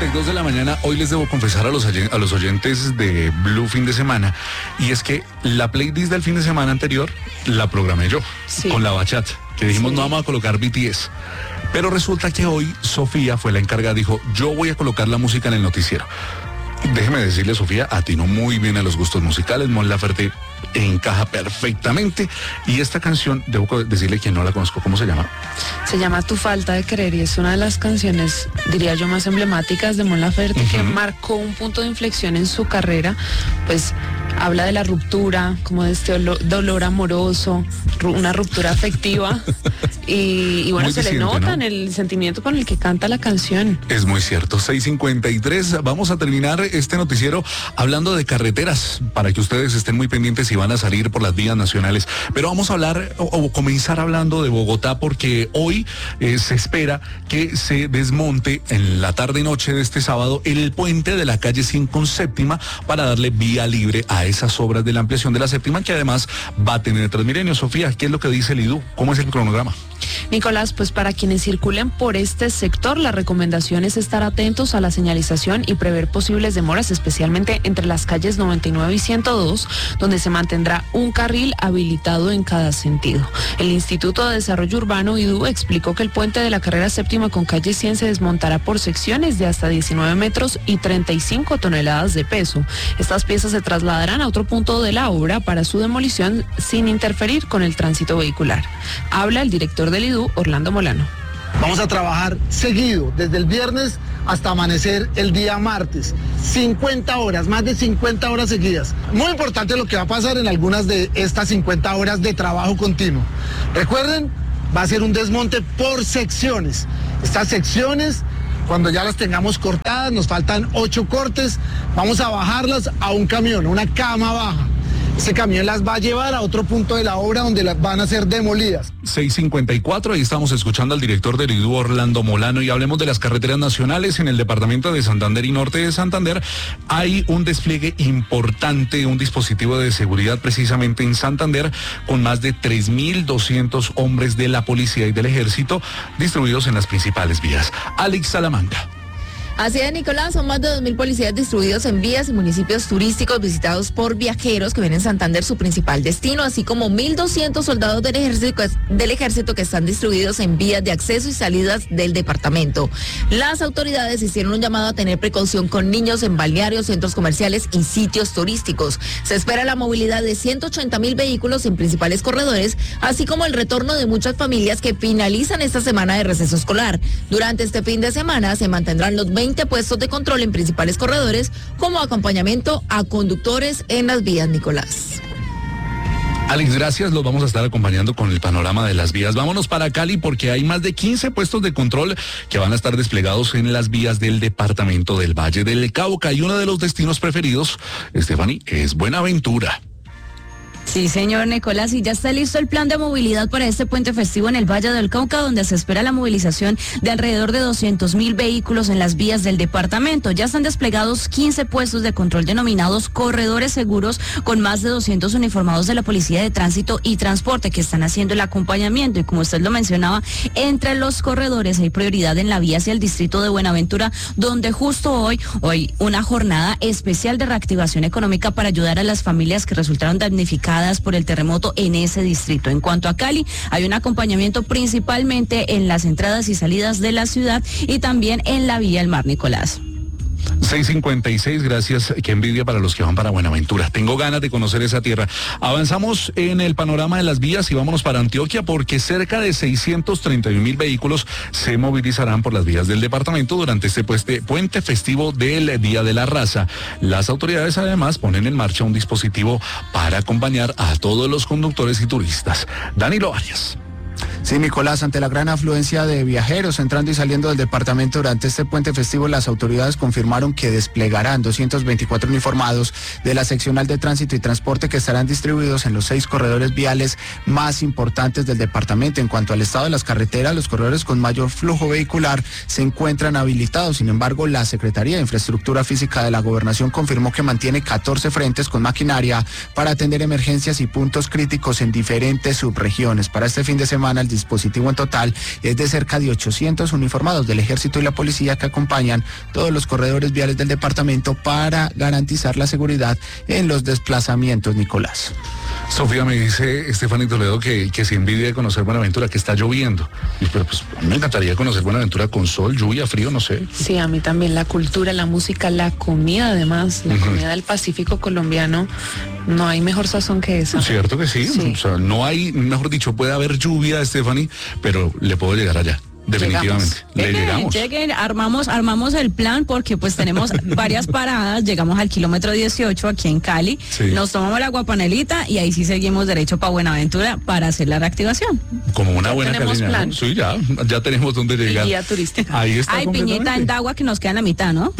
6:52 de la mañana. Hoy les debo confesar a los oyentes de Blue Fin de Semana, y es que la playlist del fin de semana anterior la programé yo, con la bachata, que dijimos no vamos a colocar BTS. Pero resulta que hoy Sofía fue la encargada, dijo, yo voy a colocar la música en el noticiero. Déjeme decirle, Sofía, atinó muy bien a los gustos musicales. Mon Laferte encaja perfectamente. Y esta canción, debo decirle que no la conozco, ¿cómo se llama? Se llama Tu Falta de Querer y es una de las canciones, diría yo, más emblemáticas de Mon Laferte, que marcó un punto de inflexión en su carrera. Pues habla de la ruptura, como de este dolor amoroso, una ruptura afectiva. y bueno, se le nota, ¿no?, en el sentimiento con el que canta la canción. Es muy cierto. 6:53. Vamos a terminar este noticiero hablando de carreteras, para que ustedes estén muy pendientes si van a salir por las vías nacionales. Pero vamos a hablar o comenzar hablando de Bogotá, porque hoy se espera que se desmonte en la tarde y noche de este sábado el puente de la calle 5 Séptima para darle vía libre a esas obras de la ampliación de la séptima, que además va a tener Transmilenio. Sofía, ¿qué es lo que dice el IDU? ¿Cómo es el cronograma? Nicolás, pues para quienes circulen por este sector, la recomendación es estar atentos a la señalización y prever posibles demoras, especialmente entre las calles 99 y 102, donde se mantendrá un carril habilitado en cada sentido. El Instituto de Desarrollo Urbano, IDU, explicó que el puente de la carrera séptima con calle 100 se desmontará por secciones de hasta 19 metros y 35 toneladas de peso. Estas piezas se trasladarán a otro punto de la obra para su demolición sin interferir con el tránsito vehicular. Habla el director del IDU, Orlando Molano. Vamos a trabajar seguido, desde el viernes hasta amanecer el día martes. 50 horas, más de 50 horas seguidas. Muy importante lo que va a pasar en algunas de estas 50 horas de trabajo continuo. Recuerden, va a ser un desmonte por secciones. Estas secciones, cuando ya las tengamos cortadas, nos faltan 8 cortes, vamos a bajarlas a un camión, una cama baja. Ese camión las va a llevar a otro punto de la obra donde las van a ser demolidas. 6:54, ahí estamos escuchando al director del IDU, Orlando Molano, y hablemos de las carreteras nacionales. En el departamento de Santander y norte de Santander hay un despliegue importante, un dispositivo de seguridad precisamente en Santander, con más de 3.200 hombres de la policía y del ejército distribuidos en las principales vías. Alex Salamanca. Así es, Nicolás, son más de 2.000 policías distribuidos en vías y municipios turísticos visitados por viajeros que ven en Santander su principal destino, así como 1.200 soldados del ejército que están distribuidos en vías de acceso y salidas del departamento. Las autoridades hicieron un llamado a tener precaución con niños en balnearios, centros comerciales y sitios turísticos. Se espera la movilidad de 180.000 vehículos en principales corredores, así como el retorno de muchas familias que finalizan esta semana de receso escolar. Durante este fin de semana se mantendrán los 20 puestos de control en principales corredores como acompañamiento a conductores en las vías, Nicolás. Alex, gracias. Los vamos a estar acompañando con el panorama de las vías. Vámonos para Cali, porque hay más de 15 puestos de control que van a estar desplegados en las vías del departamento del Valle del Cauca. Y uno de los destinos preferidos, Stephanie, es Buenaventura. Sí, señor Nicolás, y ya está listo el plan de movilidad para este puente festivo en el Valle del Cauca, donde se espera la movilización de alrededor de 200.000 vehículos en las vías del departamento. Ya están desplegados 15 puestos de control denominados corredores seguros, con más de 200 uniformados de la Policía de Tránsito y Transporte que están haciendo el acompañamiento. Y como usted lo mencionaba, entre los corredores hay prioridad en la vía hacia el distrito de Buenaventura, donde justo hoy una jornada especial de reactivación económica para ayudar a las familias que resultaron damnificadas por el terremoto en ese distrito. En cuanto a Cali, hay un acompañamiento principalmente en las entradas y salidas de la ciudad y también en la vía El Mar, Nicolás. 6:56, gracias. Qué envidia para los que van para Buenaventura. Tengo ganas de conocer esa tierra. Avanzamos en el panorama de las vías y vámonos para Antioquia, porque cerca de 631.000 vehículos se movilizarán por las vías del departamento durante este puente festivo del Día de la Raza. Las autoridades además ponen en marcha un dispositivo para acompañar a todos los conductores y turistas. Danilo Arias. Sí, Nicolás, ante la gran afluencia de viajeros entrando y saliendo del departamento durante este puente festivo, las autoridades confirmaron que desplegarán 224 uniformados de la seccional de tránsito y transporte que estarán distribuidos en los 6 corredores viales más importantes del departamento. En cuanto al estado de las carreteras, los corredores con mayor flujo vehicular se encuentran habilitados. Sin embargo, la Secretaría de Infraestructura Física de la Gobernación confirmó que mantiene 14 frentes con maquinaria para atender emergencias y puntos críticos en diferentes subregiones. Para este fin de semana, el dispositivo en total es de cerca de 800 uniformados del Ejército y la Policía que acompañan todos los corredores viales del departamento para garantizar la seguridad en los desplazamientos, Nicolás. Sofía, me dice Estefanía Toledo que se envidia de conocer Buenaventura, que está lloviendo. Pero pues a mí me encantaría conocer Buenaventura con sol, lluvia, frío, no sé. Sí, a mí también la cultura, la música, la comida, además, la comida del Pacífico colombiano, no hay mejor sazón que esa. Cierto que sí. O sea, no hay, mejor dicho, puede haber lluvia, Stephanie, pero le puedo llegar allá. Definitivamente. Lleguen, armamos el plan porque pues tenemos varias paradas, llegamos al kilómetro 18 aquí en Cali, nos tomamos la guapanelita y ahí sí seguimos derecho para Buenaventura para hacer la reactivación. Como una buena tenemos plan. ¿no? Sí, ya tenemos dónde llegar. Guía turística. Ahí está. Hay piñita en Dagua que nos queda en la mitad, ¿no?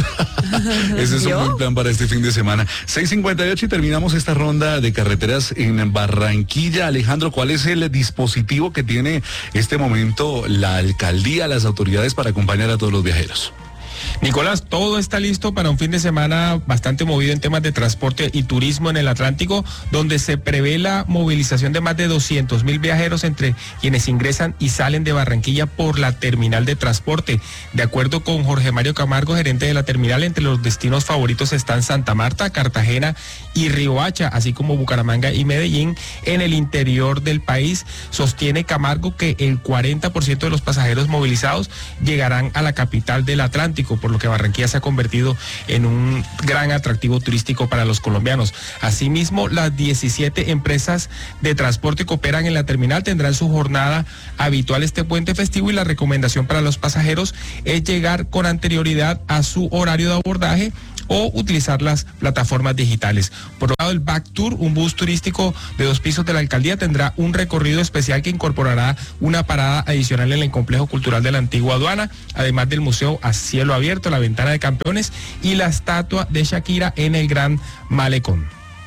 Ese es un buen plan para este fin de semana. 6:58 y terminamos esta ronda de carreteras en Barranquilla. Alejandro, ¿cuál es el dispositivo que tiene este momento la alcaldía, las autoridades para acompañar a todos los viajeros? Nicolás, todo está listo para un fin de semana bastante movido en temas de transporte y turismo en el Atlántico, donde se prevé la movilización de más de 200.000 viajeros entre quienes ingresan y salen de Barranquilla por la terminal de transporte. De acuerdo con Jorge Mario Camargo, gerente de la terminal, entre los destinos favoritos están Santa Marta, Cartagena y Riohacha, así como Bucaramanga y Medellín. En el interior del país, sostiene Camargo que el 40% de los pasajeros movilizados llegarán a la capital del Atlántico, por lo que Barranquilla se ha convertido en un gran atractivo turístico para los colombianos. Asimismo, las 17 empresas de transporte que operan en la terminal tendrán su jornada habitual este puente festivo, y la recomendación para los pasajeros es llegar con anterioridad a su horario de abordaje o utilizar las plataformas digitales. Por otro lado, el Back Tour, un bus turístico de 2 pisos de la alcaldía, tendrá un recorrido especial que incorporará una parada adicional en el complejo cultural de la antigua aduana, además del museo a cielo abierto, la ventana de campeones y la estatua de Shakira en el Gran Malecón.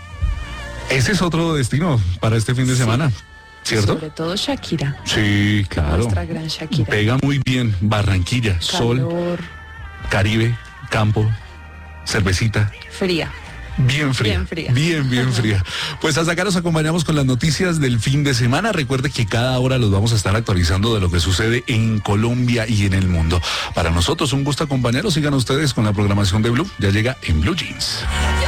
Ese es otro destino para este fin de semana, ¿cierto? Sobre todo Shakira. Sí, claro. Nuestra gran Shakira. Pega muy bien Barranquilla, sol, Caribe, campo, cervecita. Fría. Bien fría. Bien fría. Pues hasta acá nos acompañamos con las noticias del fin de semana. Recuerde que cada hora los vamos a estar actualizando de lo que sucede en Colombia y en el mundo. Para nosotros un gusto acompañarlos. Sigan ustedes con la programación de Blue. Ya llega en Blue Jeans.